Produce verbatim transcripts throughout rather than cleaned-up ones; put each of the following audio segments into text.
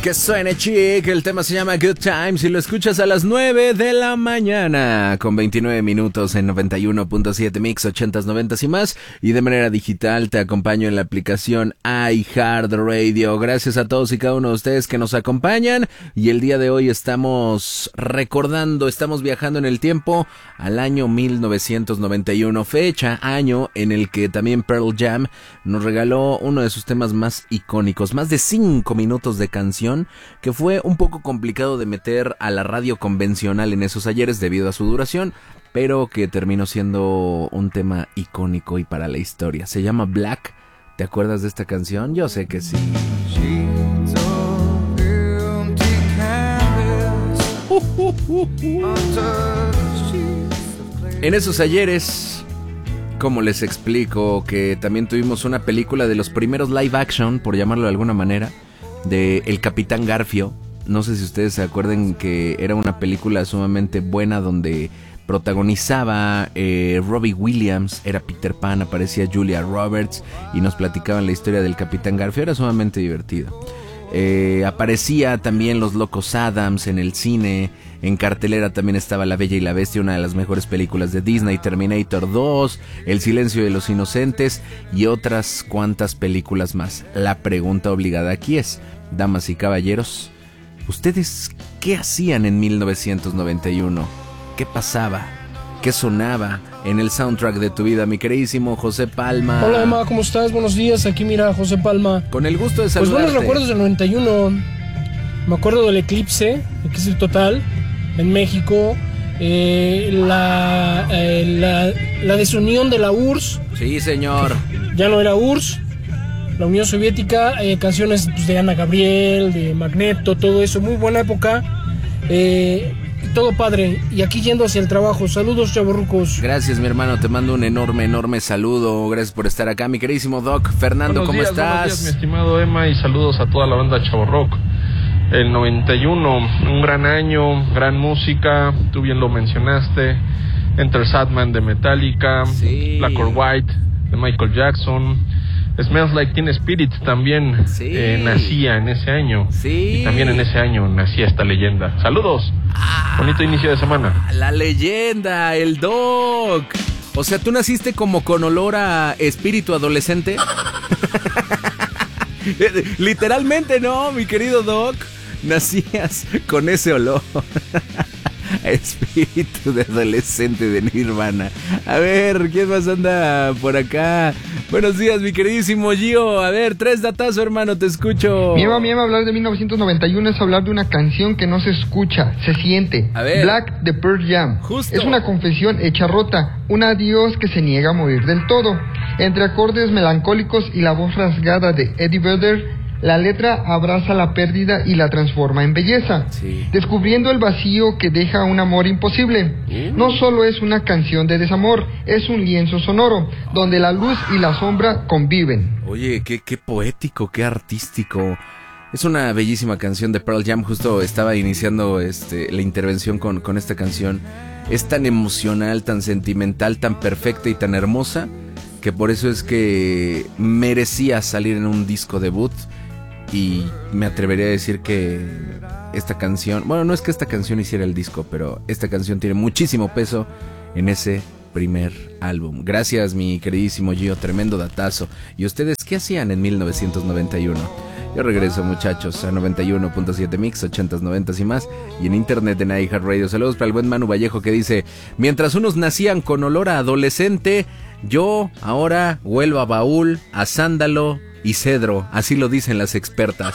Que suene chic, el tema se llama Good Times y lo escuchas a las nueve de la mañana con veintinueve minutos en noventa y uno punto siete Mix, ochentas, noventas y más, y de manera digital te acompaño en la aplicación iHeartRadio. Gracias a todos y cada uno de ustedes que nos acompañan, y el día de hoy estamos recordando, estamos viajando en el tiempo al año mil novecientos noventa y uno, fecha, año en el que también Pearl Jam nos regaló uno de sus temas más icónicos, más de cinco minutos de canción, que fue un poco complicado de meter a la radio convencional en esos ayeres debido a su duración, pero que terminó siendo un tema icónico y para la historia. Se llama Black. ¿Te acuerdas de esta canción? Yo sé que sí. En esos ayeres, ¿cómo les explico? Que también tuvimos una película de los primeros live action, por llamarlo de alguna manera, de El Capitán Garfio. No sé si ustedes se acuerdan que era una película sumamente buena donde protagonizaba eh, Robbie Williams, era Peter Pan, aparecía Julia Roberts y nos platicaban la historia del Capitán Garfio. Era sumamente divertido. Eh, aparecía también Los Locos Adams en el cine. En cartelera también estaba La Bella y la Bestia, una de las mejores películas de Disney, Terminator dos, El Silencio de los Inocentes y otras cuantas películas más. La pregunta obligada aquí es, damas y caballeros, ¿ustedes qué hacían en mil novecientos noventa y uno? ¿Qué pasaba? ¿Qué sonaba en el soundtrack de tu vida, mi queridísimo José Palma? Hola, Emma, ¿cómo estás? Buenos días, aquí mira, José Palma. Con el gusto de saludarte. Pues buenos recuerdos del noventa y uno. Me acuerdo del eclipse, eclipse total, en México. Eh, la, eh, la, la desunión de la U R S S. Sí, señor. Ya no era U R S S. La Unión Soviética, eh, canciones pues, de Ana Gabriel, de Magneto, todo eso. Muy buena época. Eh... Todo padre, y aquí yendo hacia el trabajo. Saludos, chavorrucos. Gracias, mi hermano, te mando un enorme, enorme saludo. Gracias por estar acá, mi queridísimo Doc. Fernando, buenos ¿cómo días, estás? Buenos días, mi estimado Emma, y saludos a toda la banda Chavorrock. El noventa y uno, un gran año, gran música, tú bien lo mencionaste. Enter Sandman de Metallica, sí. Black or White de Michael Jackson. Smells Like Teen Spirit también sí. eh, nacía en ese año. Sí. Y también en ese año nacía esta leyenda. Saludos. Ah, bonito inicio de semana. La leyenda, el Doc. O sea, ¿tú naciste como con olor a espíritu adolescente? Literalmente no, mi querido Doc. Nacías con ese olor. Espíritu de adolescente de Nirvana. A ver, ¿quién más anda por acá? Buenos días, mi queridísimo Gio. A ver, tres datazos, hermano, te escucho. Mi Eva, mi Eva, hablar de mil novecientos noventa y uno es hablar de una canción que no se escucha, se siente. A ver. Black de Pearl Jam. Justo. Es una confesión hecha rota, un adiós que se niega a morir del todo. Entre acordes melancólicos y la voz rasgada de Eddie Vedder, la letra abraza la pérdida y la transforma en belleza, sí. descubriendo el vacío que deja un amor imposible. Uh. No solo es una canción de desamor, es un lienzo sonoro, donde la luz y la sombra conviven. Oye, qué, qué poético, qué artístico. Es una bellísima canción de Pearl Jam. Justo estaba iniciando este, la intervención con, con esta canción. Es tan emocional, tan sentimental, tan perfecta y tan hermosa, que por eso es que merecía salir en un disco debut. Y me atrevería a decir que esta canción, bueno, no es que esta canción hiciera el disco, pero esta canción tiene muchísimo peso en ese primer álbum. Gracias, mi queridísimo Gio, tremendo datazo. ¿Y ustedes qué hacían en mil novecientos noventa y uno? Yo regreso, muchachos, a noventa y uno punto siete Mix, ochentas, noventas y más, y en internet en iHeartRadio. Saludos para el buen Manu Vallejo, que dice: mientras unos nacían con olor a adolescente, yo ahora huelo a baúl, a sándalo y cedro, así lo dicen las expertas.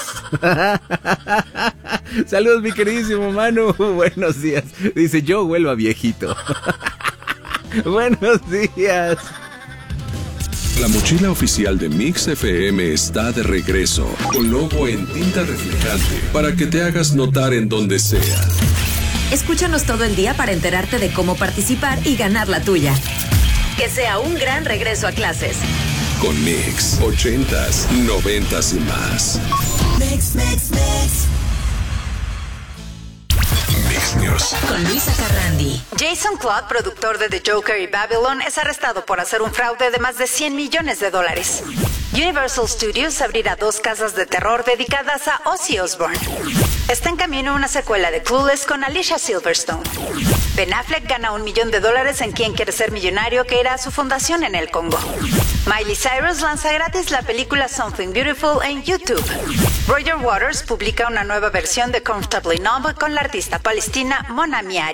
Saludos, mi queridísimo Manu, buenos días. Dice: yo huelo a viejito. Buenos días. La mochila oficial de Mix F M está de regreso, con logo en tinta reflejante, para que te hagas notar en donde sea. Escúchanos todo el día para enterarte de cómo participar y ganar la tuya. Que sea un gran regreso a clases. Con Mix, ochentas, noventas y más. Mix, mix, mix. Mix Fox News. Con Luisa Carrandi. Jason Claude, productor de The Joker y Babylon, es arrestado por hacer un fraude de más de cien millones de dólares. Universal Studios abrirá dos casas de terror dedicadas a Ozzy Osbourne. Está en camino una secuela de Clueless con Alicia Silverstone. Ben Affleck gana un millón de dólares en Quién quiere ser millonario, que irá a su fundación en el Congo. Miley Cyrus lanza gratis la película Something Beautiful en YouTube. Roger Waters publica una nueva versión de Comfortably Numb con la artista palestina Mona Miari.